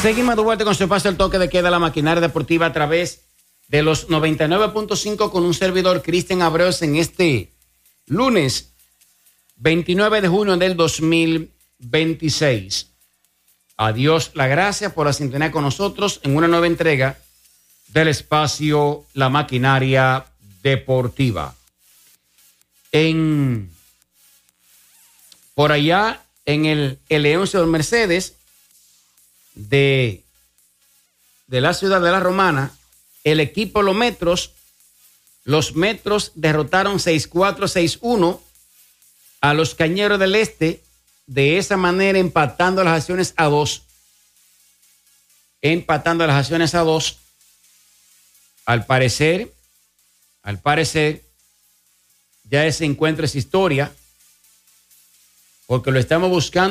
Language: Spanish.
Seguimos de vuelta con su espacio El Toque de Queda, la maquinaria deportiva a través de los 99.5 con un servidor Cristian Abreos en este lunes 29 de junio del 2026. A Dios la gracia por la sintonía con nosotros en una nueva entrega del espacio La Maquinaria Deportiva. Por allá en el León Señor Mercedes de la ciudad de La Romana, el equipo Los Metros derrotaron 6-4, 6-1 a los Cañeros del Este, de esa manera empatando las acciones a 2. Al parecer, ya ese encuentro es historia, porque lo estamos buscando